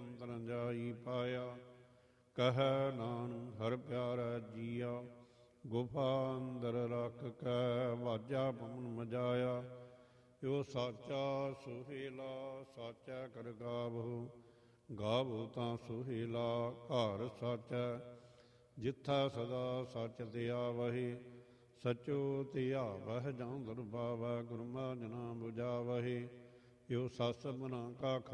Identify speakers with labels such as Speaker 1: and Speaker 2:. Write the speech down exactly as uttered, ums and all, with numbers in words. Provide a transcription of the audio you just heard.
Speaker 1: ਅੰਤਰ ਜਾਈ ਪਾਇਆ। ਕਹਿ ਨਾਨਕ ਹਰ ਪਿਆਰਾ ਜੀਆ, ਗੁਫਾ ਅੰਦਰ ਰੱਖ ਕੈ ਵਾਜਾ ਪਵਨ ਮਜਾਇਆ। ਜੋ ਸਾਚਾ ਸੁਹੇਲਾ ਸਾਚਾ ਕਰ ਗਾਵੋ, ਗਾਵੋ ਤਾਂ ਸੁਹੇਲਾ ਘਰ ਸਾਚਾ। ਜਿੱਥਾ ਸਦਾ ਸੱਚ ਧਿਆਵਹਿ, ਸਚੋ ਧਿਆਵਹਿ ਜਾਂ ਦਰਬਾਵੈ। ਗੁਰਮਾ ਜਨਾ ਬੁਝਾਵਹਿ, ਜੋ ਸਸ ਮਨਾ ਕਾ